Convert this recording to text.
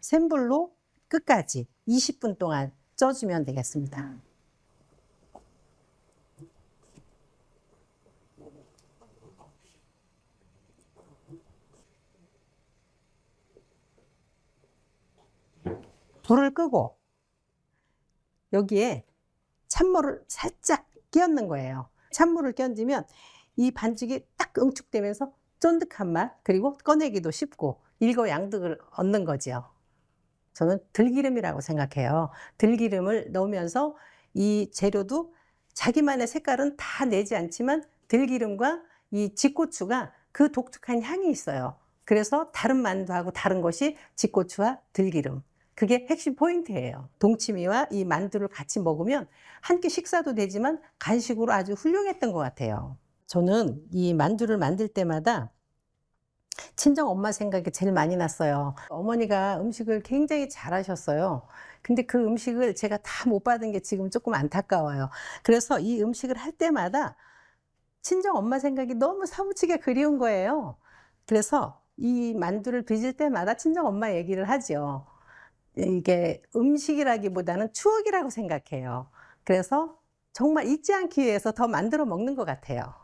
센 불로 끝까지 20분 동안 쪄주면 되겠습니다. 불을 끄고 여기에 찬물을 살짝 끼얹는 거예요. 찬물을 끼얹으면 이 반죽이 딱 응축되면서 쫀득한 맛, 그리고 꺼내기도 쉽고 일거양득을 얻는 거죠. 저는 들기름이라고 생각해요. 들기름을 넣으면서 이 재료도 자기만의 색깔은 다 내지 않지만 들기름과 이 집고추가 그 독특한 향이 있어요. 그래서 다른 만두하고 다른 것이 집고추와 들기름. 그게 핵심 포인트예요. 동치미와 이 만두를 같이 먹으면 한 끼 식사도 되지만 간식으로 아주 훌륭했던 것 같아요. 저는 이 만두를 만들 때마다 친정 엄마 생각이 제일 많이 났어요. 어머니가 음식을 굉장히 잘하셨어요. 근데 그 음식을 제가 다 못 받은 게 지금 조금 안타까워요. 그래서 이 음식을 할 때마다 친정 엄마 생각이 너무 사무치게 그리운 거예요. 그래서 이 만두를 빚을 때마다 친정 엄마 얘기를 하죠. 이게 음식이라기보다는 추억이라고 생각해요. 그래서 정말 잊지 않기 위해서 더 만들어 먹는 것 같아요.